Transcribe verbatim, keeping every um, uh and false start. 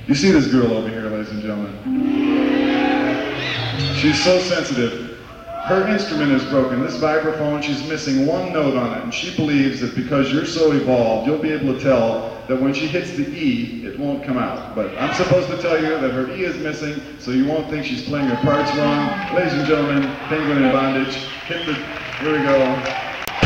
You see this girl over here, ladies and gentlemen. She's so sensitive. Her instrument is broken. This vibraphone, she's missing one note on it, and she believes that because you're so evolved, you'll be able to tell that when she hits the E, it won't come out. But I'm supposed to tell you that her E is missing, so you won't think she's playing her parts wrong. Ladies and gentlemen, Penguin in Bondage. Hit the, here we go.